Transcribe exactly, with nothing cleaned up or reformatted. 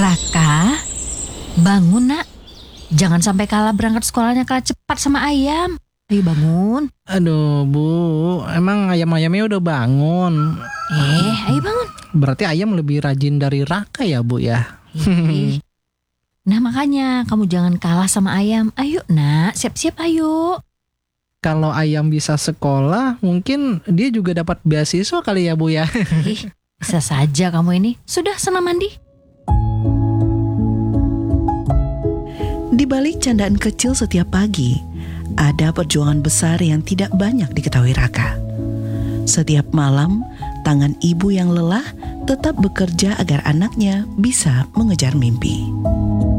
Raka, bangun nak. Jangan sampai kalah berangkat sekolahnya kalah cepat sama ayam. Ayo bangun. Aduh Bu, emang ayam-ayamnya udah bangun. Eh, ayo bangun. Berarti ayam lebih rajin dari Raka ya Bu ya? Ih. Nah makanya kamu jangan kalah sama ayam. Ayo nak, siap-siap ayo. Kalau ayam bisa sekolah, mungkin dia juga dapat beasiswa kali ya Bu ya? Ih, bisa saja kamu ini. Sudah sana mandi? Di balik candaan kecil setiap pagi, ada perjuangan besar yang tidak banyak diketahui Raka. Setiap malam, tangan ibu yang lelah tetap bekerja agar anaknya bisa mengejar mimpi.